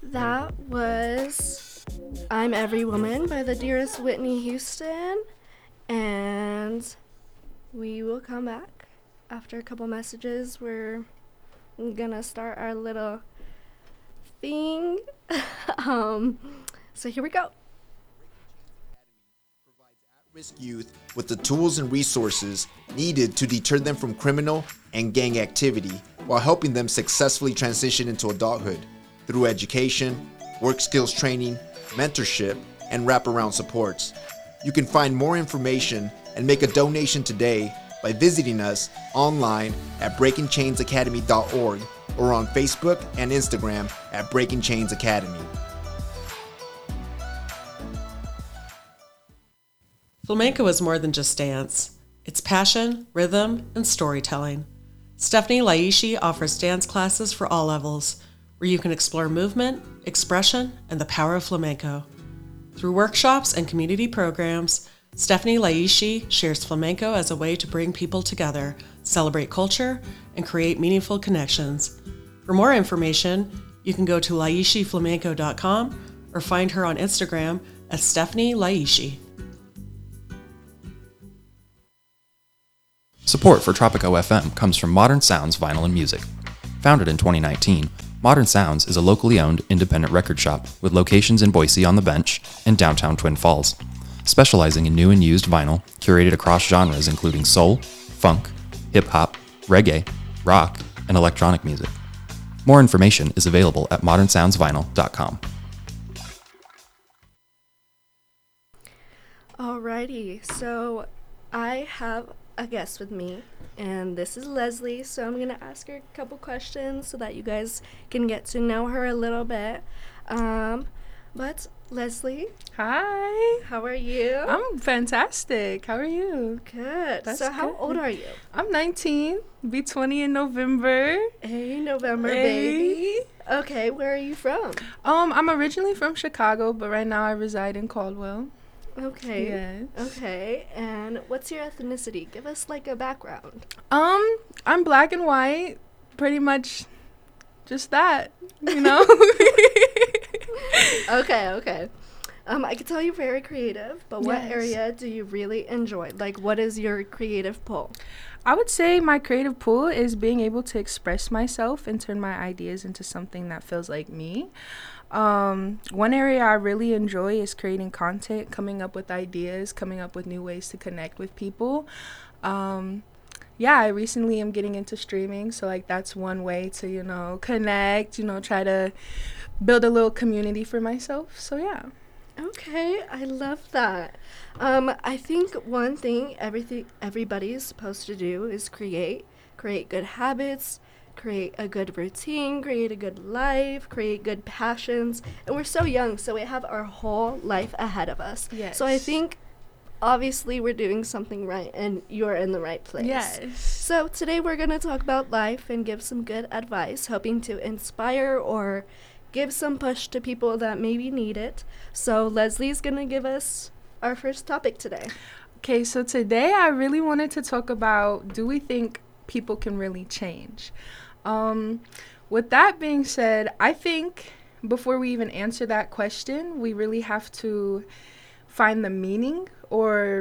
That was I'm Every Woman by the Dearest Whitney Houston. And we will come back after a couple messages. We're gonna start our little thing. um, so here we go. Risk youth with the tools and resources needed to deter them from criminal and gang activity while helping them successfully transition into adulthood through education, work skills training, mentorship, and wraparound supports. You can find more information and make a donation today by visiting us online at breakingchainsacademy.org or on Facebook and Instagram at Breaking Chains Academy. Flamenco is more than just dance. It's passion, rhythm, and storytelling. Stephanie Laishi offers dance classes for all levels, where you can explore movement, expression, and the power of flamenco. Through workshops and community programs, Stephanie Laishi shares flamenco as a way to bring people together, celebrate culture, and create meaningful connections. For more information, you can go to laishiflamenco.com or find her on Instagram as Stephanie Laishi. Support for Tropico FM comes from Modern Sounds Vinyl and Music. Founded in 2019, Modern Sounds is a locally owned independent record shop with locations in Boise on the Bench and downtown Twin Falls, specializing in new and used vinyl curated across genres including soul, funk, hip-hop, reggae, rock, and electronic music. More information is available at modernsoundsvinyl.com. Alrighty, so I have a guest with me, and this is Leslie. So I'm gonna ask her a couple questions so that you guys can get to know her a little bit. But Leslie, Hi. how are you? I'm fantastic. How are you? Good. That's So how good. old are you? I'm 19. Be 20 in November. Hey, November Hey. baby. Okay, where are you from? I'm originally from Chicago, but right now I reside in Caldwell. Okay. Yes. Okay, and what's your ethnicity? Give us like a background. I'm black and white. Pretty much just that, you know? Okay. I can tell you're very creative, but what Yes. area do you really enjoy? Like, what is your creative pull? I would say my creative pool is being able to express myself and turn my ideas into something that feels like me. One area I really enjoy is creating content, coming up with ideas, coming up with new ways to connect with people. I recently am getting into streaming, so like that's one way to, connect, try to build a little community for myself. So yeah. Okay, I love that. I think one thing everybody is supposed to do is create good habits, create a good routine, create a good life, create good passions. And we're so young, so we have our whole life ahead of us. Yes. So I think obviously we're doing something right and you're in the right place. Yes. So today we're going to talk about life and give some good advice, hoping to inspire or give some push to people that maybe need it. So Leslie's going to give us our first topic today. Okay, so today I really wanted to talk about, do we think people can really change? With that being said, I think before we even answer that question, we really have to find the meaning or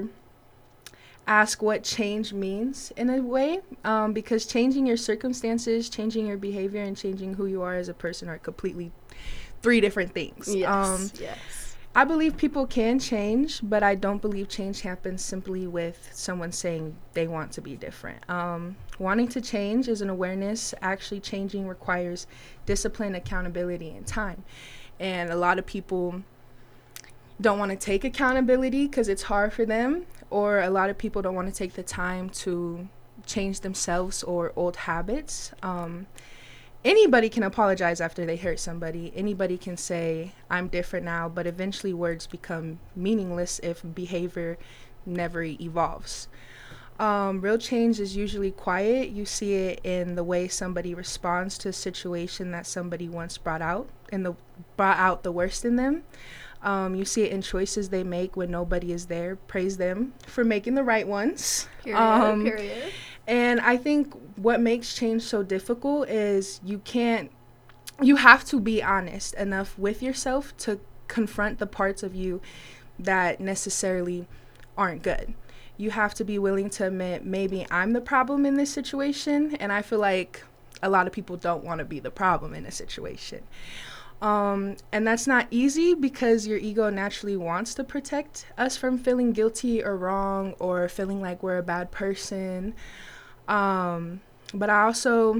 ask what change means in a way, because changing your circumstances, changing your behavior, and changing who you are as a person are completely three different things. Yes. I believe people can change, but I don't believe change happens simply with someone saying they want to be different. Wanting to change is an awareness. Actually changing requires discipline, accountability, and time. And a lot of people don't want to take accountability because it's hard for them, or a lot of people don't want to take the time to change themselves or old habits. Anybody can apologize after they hurt somebody. Anybody can say, I'm different now, but eventually words become meaningless if behavior never evolves. Real change is usually quiet. You see it in the way somebody responds to a situation that somebody once brought out the worst in them. You see it in choices they make when nobody is there. Praise them for making the right ones. Period. And I think what makes change so difficult is you can't you have to be honest enough with yourself to confront the parts of you that necessarily aren't good. You have to be willing to admit, maybe I'm the problem in this situation, and I feel like a lot of people don't want to be the problem in a situation. And that's not easy because your ego naturally wants to protect us from feeling guilty or wrong or feeling like we're a bad person. But I also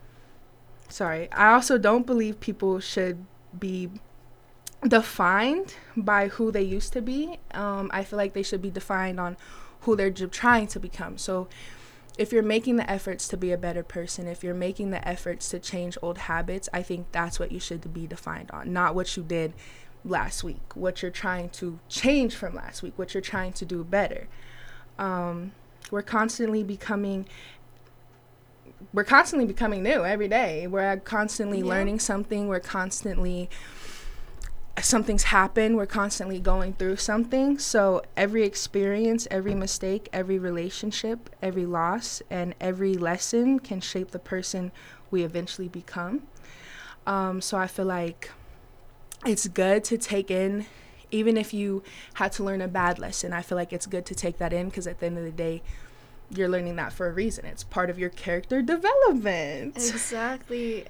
don't believe people should be defined by who they used to be. I feel like they should be defined on who they're trying to become. So if you're making the efforts to be a better person, if you're making the efforts to change old habits, I think that's what you should be defined on, not what you did last week, what you're trying to change from last week, what you're trying to do better. We're constantly becoming new every day. We're constantly learning something. Something's happened. We're constantly going through something. So every experience, every mistake, every relationship, every loss, and every lesson can shape the person we eventually become. So I feel like it's good to take in, even if you had to learn a bad lesson, I feel like it's good to take that in, because at the end of the day, you're learning that for a reason. It's part of your character development. Exactly.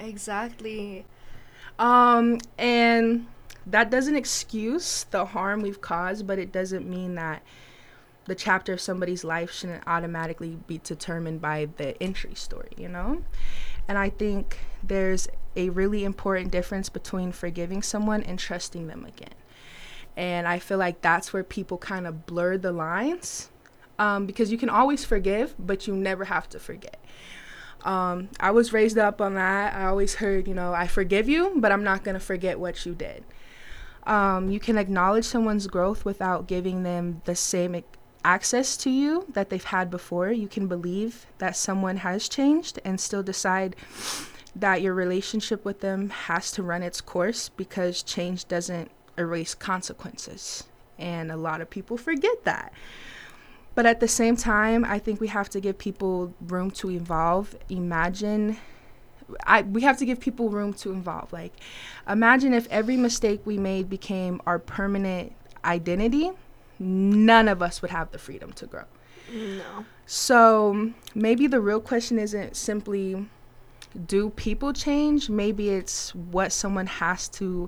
And that doesn't excuse the harm we've caused, but it doesn't mean that the chapter of somebody's life shouldn't automatically be determined by the entry story, you know? And I think there's a really important difference between forgiving someone and trusting them again. And I feel like that's where people kind of blur the lines, because you can always forgive, but you never have to forget. I was raised up on that. I always heard, I forgive you, but I'm not going to forget what you did. You can acknowledge someone's growth without giving them the same access to you that they've had before. You can believe that someone has changed and still decide that your relationship with them has to run its course, because change doesn't erase consequences. And a lot of people forget that. But at the same time, I think we have to give people room to evolve. We have to give people room to evolve. Like, imagine if every mistake we made became our permanent identity, none of us would have the freedom to grow. No. So maybe the real question isn't simply, do people change? Maybe it's what someone has to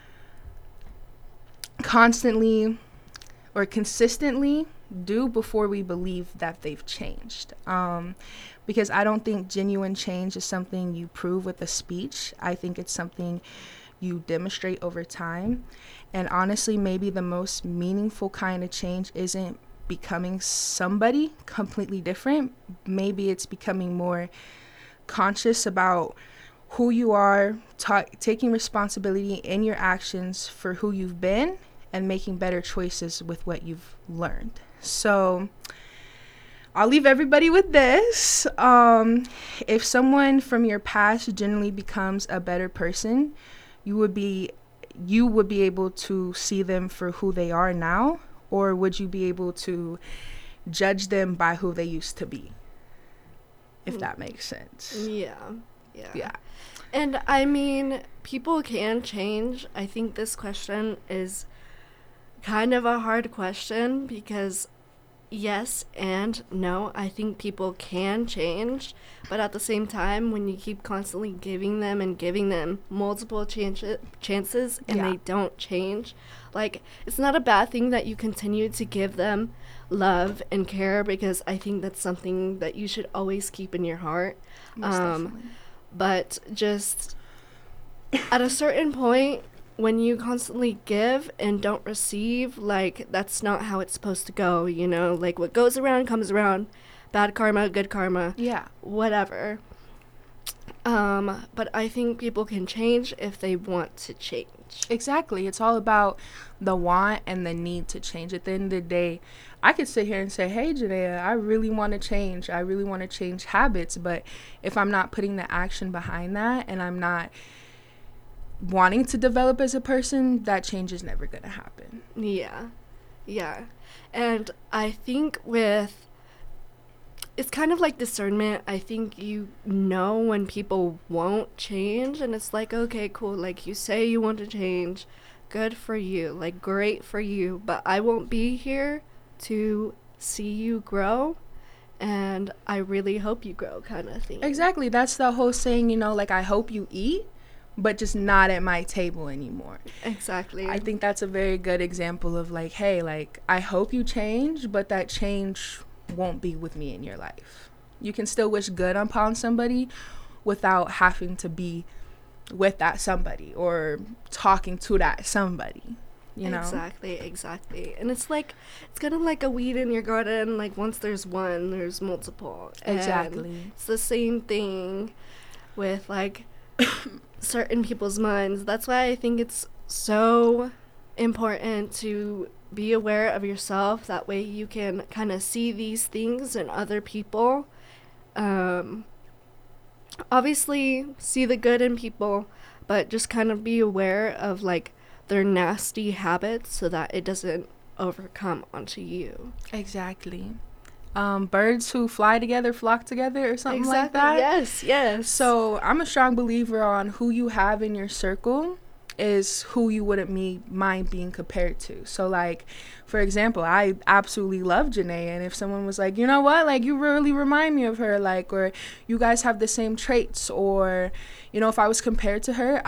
constantly or consistently do before we believe that they've changed. Because I don't think genuine change is something you prove with a speech. I think it's something you demonstrate over time. And honestly, maybe the most meaningful kind of change isn't becoming somebody completely different. Maybe it's becoming more conscious about who you are, taking responsibility in your actions for who you've been, and making better choices with what you've learned. So I'll leave everybody with this. If someone from your past genuinely becomes a better person, you would be able to see them for who they are now, or would you be able to judge them by who they used to be? If that makes sense. Yeah. And I mean, people can change. I think this question is kind of a hard question, because yes and no, I think people can change, but at the same time, when you keep constantly giving them multiple chances and they don't change, like, it's not a bad thing that you continue to give them love and care, because I think that's something that you should always keep in your heart. But just at a certain point, when you constantly give and don't receive, like, that's not how it's supposed to go, like, what goes around comes around. Bad karma, good karma, whatever. But I think people can change if they want to change. Exactly. It's all about the want and the need to change. At the end of the day, I could sit here and say, hey, Janaea, I really want to change. I really want to change habits. But if I'm not putting the action behind that, and I'm not wanting to develop as a person, that change is never going to happen. Yeah. And I think with it's kind of like discernment. I think you know when people won't change, and it's like, okay, cool, like you say you want to change, good for you, like great for you, but I won't be here to see you grow, and I really hope you grow, kind of thing. Exactly. That's the whole saying, you know, like, I hope you eat, but just not at my table anymore. Exactly. I think that's a very good example of, like, hey, like, I hope you change, but that change won't be with me in your life. You can still wish good upon somebody without having to be with that somebody or talking to that somebody, you know? Exactly. And it's like, it's kind of like a weed in your garden. Like, once there's one, there's multiple. Exactly. And it's the same thing with, like, certain people's minds. That's why I think it's so important to be aware of yourself. That way you can kind of see these things in other people. Obviously, see the good in people, but just kind of be aware of, like, their nasty habits so that it doesn't overcome onto you. Exactly. Birds who fly together flock together, or something like that. Yes. So I'm a strong believer on who you have in your circle is who you wouldn't mind being compared to. So, like, for example, I absolutely love Janae, and if someone was like, you know what, like, you really remind me of her, like, or you guys have the same traits, or, you know, if I was compared to her,